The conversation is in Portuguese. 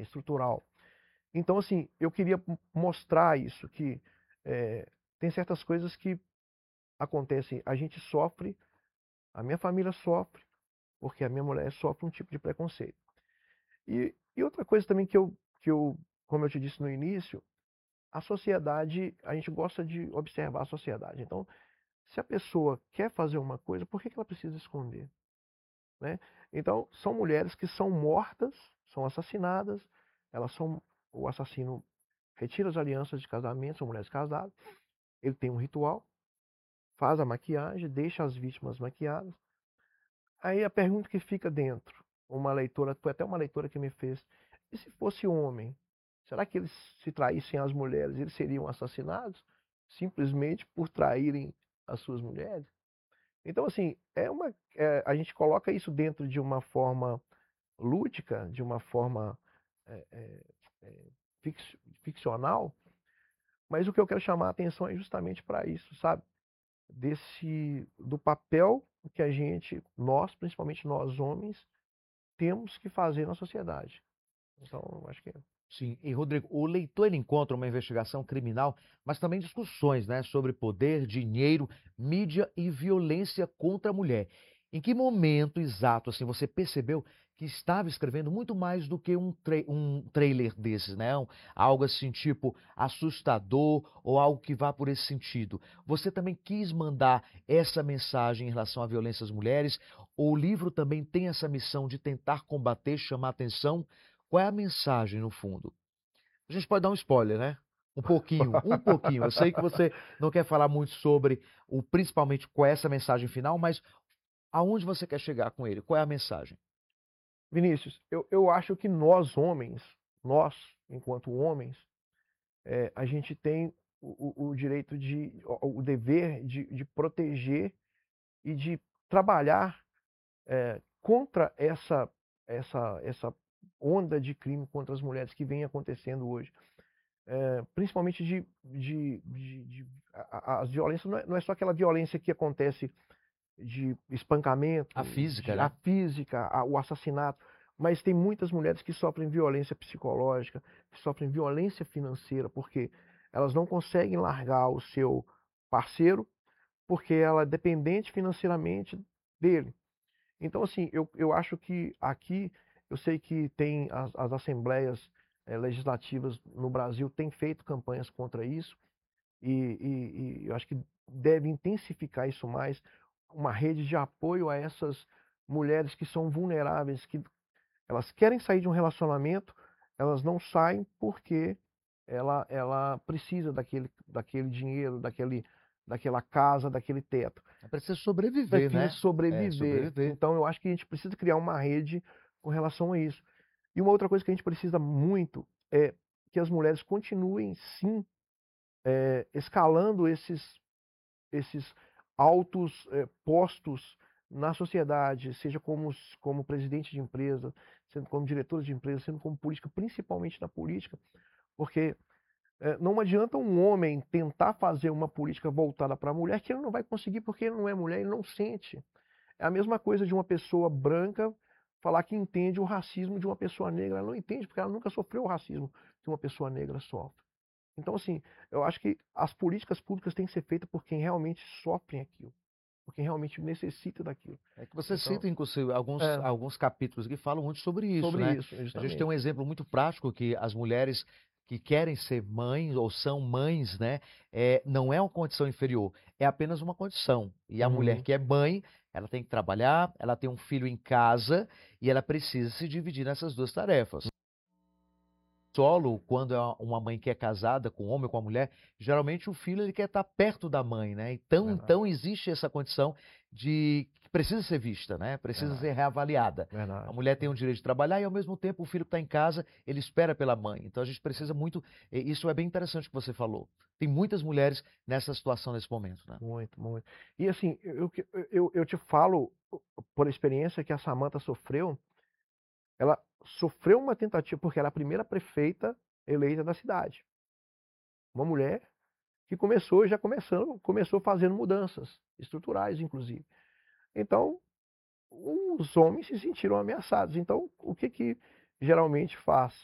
estrutural. Então, assim, eu queria mostrar isso, que tem certas coisas que acontecem, a gente sofre, a minha família sofre, porque a minha mulher sofre um tipo de preconceito. E outra coisa também que eu, como eu te disse no início, a sociedade, a gente gosta de observar a sociedade. Então, se a pessoa quer fazer uma coisa, por que que ela precisa esconder, né? Então, são mulheres que são mortas, são assassinadas, elas são, o assassino retira as alianças de casamento, são mulheres casadas, ele tem um ritual, faz a maquiagem, deixa as vítimas maquiadas. Aí a pergunta que fica dentro, uma leitora, foi até uma leitora que me fez, e se fosse homem, será que eles se traíssem as mulheres, eles seriam assassinados simplesmente por traírem as suas mulheres? Então, assim, a gente coloca isso dentro de uma forma lúdica, de uma forma é, é, é, ficcional, mas o que eu quero chamar a atenção é justamente para isso, sabe? Do papel que a gente, nós, principalmente nós homens, temos que fazer na sociedade. Então, eu acho que é. Sim, e Rodrigo, o leitor ele encontra uma investigação criminal, mas também discussões, né, sobre poder, dinheiro, mídia e violência contra a mulher. Em que momento exato assim você percebeu que estava escrevendo muito mais do que um trailer desses, né? Algo assim tipo assustador ou algo que vá por esse sentido. Você também quis mandar essa mensagem em relação à violência às mulheres? Ou o livro também tem essa missão de tentar combater, chamar atenção? Qual é a mensagem no fundo? A gente pode dar um spoiler, né? Um pouquinho, um pouquinho. Eu sei que você não quer falar muito sobre principalmente qual é essa mensagem final, mas aonde você quer chegar com ele? Qual é a mensagem? Vinícius, eu acho que nós homens, nós, enquanto homens, a gente tem o direito o dever de proteger e de trabalhar contra essa onda de crime contra as mulheres que vem acontecendo hoje. Principalmente as violências, não é só aquela violência que acontece de A espancamento, física, a né? física, o assassinato, mas tem muitas mulheres que sofrem violência psicológica, que sofrem violência financeira, porque elas não conseguem largar o seu parceiro, porque ela é dependente financeiramente dele. Então, assim, eu acho que aqui, eu sei que tem as assembleias legislativas no Brasil têm feito campanhas contra isso, e eu acho que deve intensificar isso mais, uma rede de apoio a essas mulheres que são vulneráveis, que elas querem sair de um relacionamento, elas não saem porque ela precisa daquele dinheiro, daquela casa, daquele teto. É preciso sobreviver, Precisa né? É, sobreviver. sobreviver. Então eu acho que a gente precisa criar uma rede com relação a isso. E uma outra coisa que a gente precisa muito é que as mulheres continuem, sim, escalando esses altos postos na sociedade, seja como presidente de empresa, sendo como diretor de empresa, sendo como política, principalmente na política, porque não adianta um homem tentar fazer uma política voltada para a mulher que ele não vai conseguir porque ele não é mulher, ele não sente. É a mesma coisa de uma pessoa branca falar que entende o racismo de uma pessoa negra. Ela não entende porque ela nunca sofreu o racismo que uma pessoa negra sofre. Então, assim, eu acho que as políticas públicas têm que ser feitas por quem realmente sofre aquilo, por quem realmente necessita daquilo. É que você Então, cita, inclusive, é, alguns capítulos que falam muito sobre isso, sobre né? isso, A gente tem um justamente. exemplo muito prático que as mulheres que querem ser mães ou são mães, né? Não é uma condição inferior, é apenas uma condição. E a mulher Uhum. que é mãe, ela tem que trabalhar, ela tem um filho em casa e ela precisa se dividir nessas duas tarefas. Solo, quando é uma mãe que é casada com um homem ou com uma mulher, geralmente o filho ele quer estar perto da mãe, né? Verdade, Então existe essa condição de que precisa ser vista, né? Precisa ser verdade, reavaliada. A verdade. mulher tem o direito de trabalhar e ao mesmo tempo o filho que está em casa, ele espera pela mãe. Então a gente precisa muito, isso é bem interessante o que você falou. Tem muitas mulheres nessa situação nesse momento, né? Muito, muito. E assim, eu te falo por experiência que a Samantha sofreu. Ela sofreu uma tentativa, porque ela é a primeira prefeita eleita da cidade. Uma mulher que começou fazendo mudanças estruturais, inclusive. Então, os homens se sentiram ameaçados. Então, o que que geralmente faz?